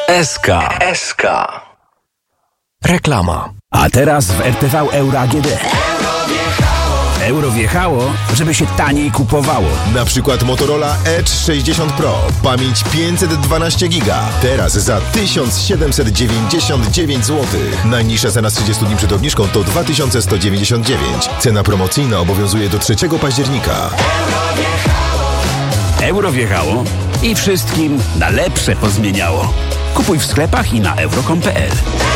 SK. Reklama. A teraz w RTV Euro AGD. Euro wjechało, żeby się taniej kupowało. Na przykład Motorola Edge 60 Pro. Pamięć 512 giga. Teraz za 1799 zł. Najniższa cena z 30 dni przed obniżką to 2199. Cena promocyjna obowiązuje do 3 października. Euro wjechało i wszystkim na lepsze pozmieniało. Kupuj w sklepach i na euro.com.pl.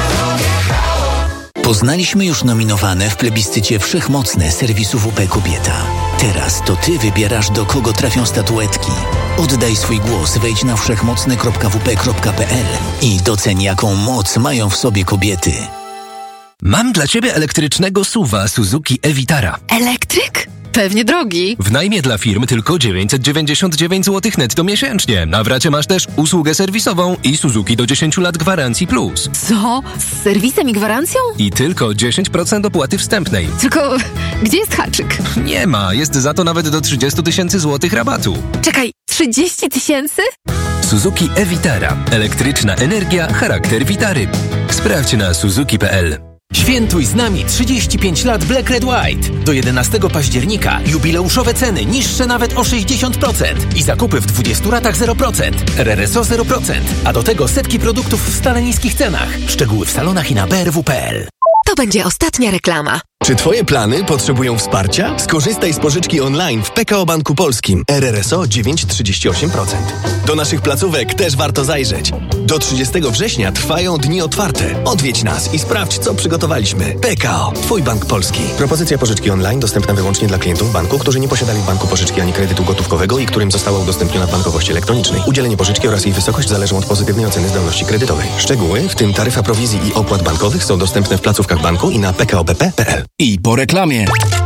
Poznaliśmy już nominowane w plebiscycie wszechmocne serwisu WP Kobieta. Teraz to ty wybierasz, do kogo trafią statuetki. Oddaj swój głos, wejdź na wszechmocne.wp.pl i doceń, jaką moc mają w sobie kobiety. Mam dla ciebie elektrycznego SUV-a Suzuki e-Vitara. Elektryk? Pewnie drogi. W najmie dla firm tylko 999 zł netto miesięcznie. Na w racie masz też usługę serwisową i Suzuki do 10 lat gwarancji plus. Co? Z serwisem i gwarancją? I tylko 10% opłaty wstępnej. Tylko gdzie jest haczyk? Nie ma, jest za to nawet do 30 000 złotych rabatu. Czekaj, 30 000? Suzuki e-Vitara. Elektryczna energia, charakter Vitary. Sprawdź na suzuki.pl. Świętuj z nami 35 lat Black Red White. Do 11 października jubileuszowe ceny niższe nawet o 60% i zakupy w 20 ratach 0%. RRSO 0%, a do tego setki produktów w stale niskich cenach. Szczegóły w salonach i na brw.pl. To będzie ostatnia reklama. Czy twoje plany potrzebują wsparcia? Skorzystaj z pożyczki online w PKO Banku Polskim. RRSO 9,38%. Do naszych placówek też warto zajrzeć. Do 30 września trwają dni otwarte. Odwiedź nas i sprawdź, co przygotowaliśmy. PKO, twój bank polski. Propozycja pożyczki online dostępna wyłącznie dla klientów banku, którzy nie posiadali w banku pożyczki ani kredytu gotówkowego i którym została udostępniona w bankowości elektronicznej. Udzielenie pożyczki oraz jej wysokość zależą od pozytywnej oceny zdolności kredytowej. Szczegóły, w tym taryfa prowizji i opłat bankowych, są dostępne w placówkach banku i na pkobp.pl. I po reklamie.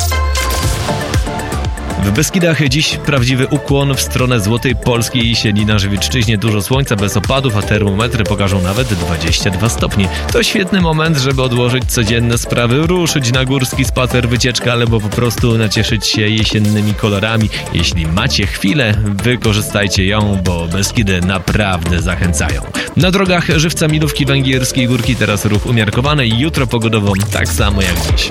W Beskidach dziś prawdziwy ukłon w stronę Złotej Polskiej i sieni na Żywiecczyźnie. Dużo słońca bez opadów, a termometry pokażą nawet 22 stopnie. To świetny moment, żeby odłożyć codzienne sprawy, ruszyć na górski spacer, wycieczkę, albo po prostu nacieszyć się jesiennymi kolorami. Jeśli macie chwilę, wykorzystajcie ją, bo Beskidy naprawdę zachęcają. Na drogach Żywca, Milówki, Węgierskiej Górki teraz ruch umiarkowany i jutro pogodowo tak samo jak dziś.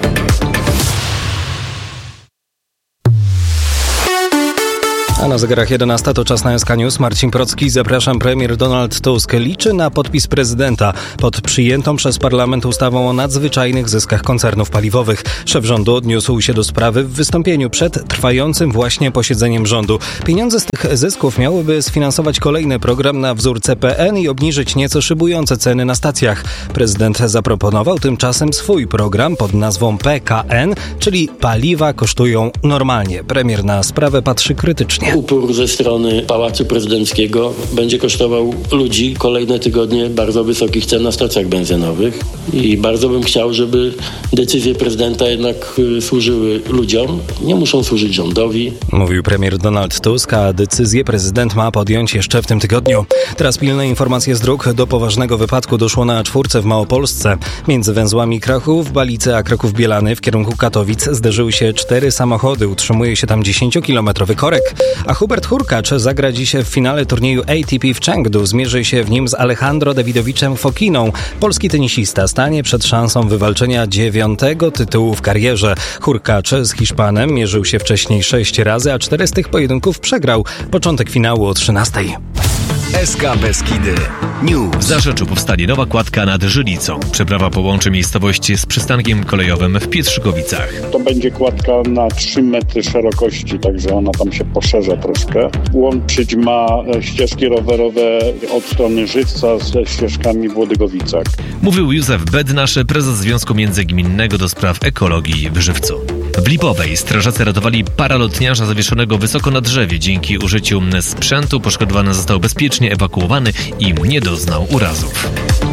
A na zegarach 11 to czas na SK News. Marcin Procki, zapraszam. Premier Donald Tusk liczy na podpis prezydenta pod przyjętą przez parlament ustawą o nadzwyczajnych zyskach koncernów paliwowych. Szef rządu odniósł się do sprawy w wystąpieniu przed trwającym właśnie posiedzeniem rządu. Pieniądze z tych zysków miałyby sfinansować kolejny program na wzór CPN i obniżyć nieco szybujące ceny na stacjach. Prezydent zaproponował tymczasem swój program pod nazwą PKN, czyli paliwa kosztują normalnie. Premier na sprawę patrzy krytycznie. Upór ze strony Pałacu Prezydenckiego będzie kosztował ludzi kolejne tygodnie bardzo wysokich cen na stacjach benzynowych i bardzo bym chciał, żeby decyzje prezydenta jednak służyły ludziom, nie muszą służyć rządowi. Mówił premier Donald Tusk, a decyzję prezydent ma podjąć jeszcze w tym tygodniu. Teraz pilne informacje z dróg. Do poważnego wypadku doszło na A4 w Małopolsce. Między węzłami Kraków-Balice a Kraków-Bielany w kierunku Katowic zderzyły się 4 samochody. Utrzymuje się tam 10-kilometrowy korek. A Hubert Hurkacz zagra dziś w finale turnieju ATP w Chengdu. Zmierzy się w nim z Alejandro Dawidowiczem Fokiną. Polski tenisista stanie przed szansą wywalczenia 9. tytułu w karierze. Hurkacz z Hiszpanem mierzył się wcześniej 6 razy, a 4 z tych pojedynków przegrał. Początek finału o 13:00. SK Beskidy News. W Zarzeczu powstanie nowa kładka nad Żylicą. Przeprawa połączy miejscowość z przystankiem kolejowym w Pietrzykowicach. To będzie kładka na 3 metry szerokości, także ona tam się poszerza troszkę. Łączyć ma ścieżki rowerowe od strony Żywca ze ścieżkami w Łodygowicach. Mówił Józef Bednarz, prezes Związku Międzygminnego do Spraw Ekologii w Żywcu. W Lipowej strażacy ratowali paralotniarza zawieszonego wysoko na drzewie. Dzięki użyciu sprzętu poszkodowany został bezpiecznie ewakuowany i nie doznał urazów.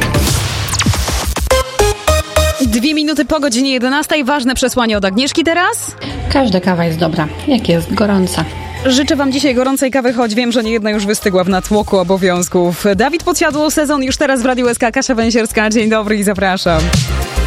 2 minuty po godzinie 11. Ważne przesłanie od Agnieszki teraz. Każda kawa jest dobra, jak jest gorąca. Życzę wam dzisiaj gorącej kawy, choć wiem, że niejedna już wystygła w natłoku obowiązków. Dawid Podsiadło, sezon już teraz w Radiu SK. Kasia Węsierska, dzień dobry i zapraszam.